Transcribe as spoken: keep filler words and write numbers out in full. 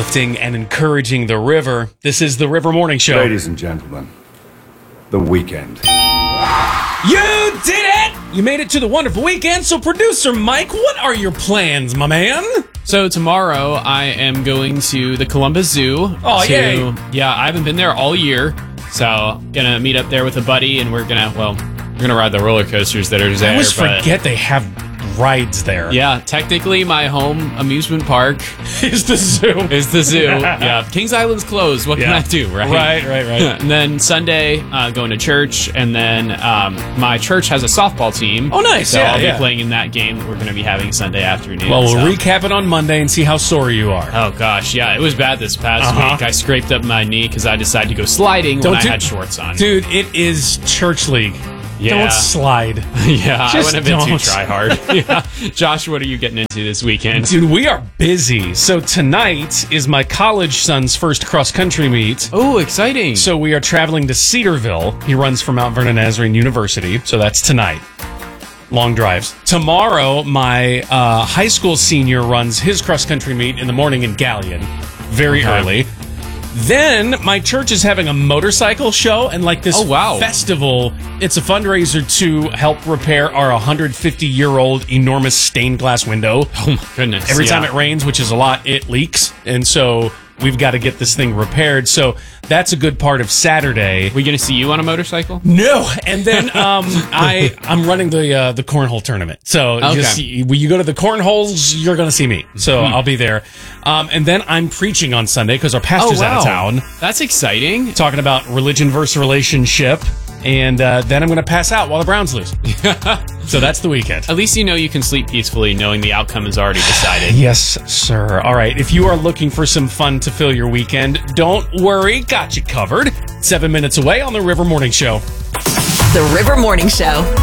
uplifting and encouraging the river. This is the River Morning Show. Ladies and gentlemen, the weekend. You did it! You made it to the wonderful weekend. So, producer Mike, what are your plans, my man? So tomorrow I am going to the Columbus Zoo. Oh, to, yay. Yeah, I haven't been there all year. So, gonna meet up there with a buddy, and we're gonna, well, we're gonna ride the roller coasters that are there. I always but forget they have rides there. Yeah, technically my home amusement park is the zoo. Is the zoo. Yeah, Kings Island's closed. What Yeah. can I do, right? Right, right, right. And then Sunday, uh, going to church, and then um, my church has a softball team. Oh, nice. So Yeah, I'll yeah. be playing in that game that we're going to be having Sunday afternoon. Well, we'll so. recap it on Monday and see how sore you are. Oh, gosh, yeah, it was bad this past Uh-huh. week. I scraped up my knee because I decided to go sliding Don't when do- I had shorts on. Dude, it is church league. Yeah. Don't slide. yeah, I Just wouldn't have been too don't. try hard. yeah. Josh, what are you getting into this weekend? Dude, we are busy. So tonight is my college son's first cross-country meet. Oh, exciting. So we are traveling to Cedarville. He runs for Mount Vernon Nazarene University. So that's tonight. Long drives. Tomorrow, my uh, high school senior runs his cross-country meet in the morning in Galleon. Very Okay. early. Then my church is having a motorcycle show and like this Oh, wow. festival. It's a fundraiser to help repair our one hundred fifty year old enormous stained glass window. Oh, my goodness. Every yeah. time it rains, which is a lot, it leaks. And so we've got to get this thing repaired. So that's a good part of Saturday. We going to see you on a motorcycle? No, and then um, I I'm running the uh, the cornhole tournament. So Okay. just, when you go to the cornholes, you're going to see me. So Hmm. I'll be there. Um, and then I'm preaching on Sunday because our pastor's oh, out wow. of town, That's exciting. talking about religion versus relationship. And uh, then I'm going to pass out while the Browns lose. So that's the weekend. At least you know you can sleep peacefully knowing the outcome is already decided. Yes, sir. All right. If you are looking for some fun to fill your weekend, don't worry. Got you covered. Seven minutes away on the River Morning Show. The River Morning Show.